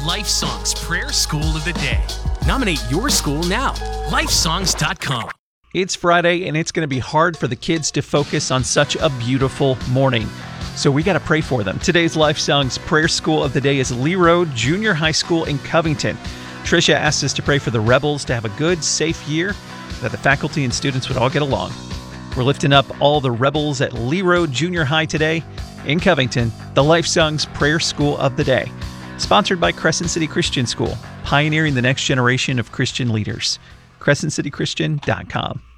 Life Songs Prayer School of the Day. Nominate your school now. Lifesongs.com. It's Friday, and it's going to be hard for the kids to focus on such a beautiful morning. So we got to pray for them. Today's Life Songs Prayer School of the Day is Lee Road Junior High School in Covington. Tricia asked us to pray for the Rebels to have a good, safe year, that the faculty and students would all get along. We're lifting up all the Rebels at Lee Road Junior High today in Covington, the Life Songs Prayer School of the Day. Sponsored by Crescent City Christian School, pioneering the next generation of Christian leaders. CrescentCityChristian.com.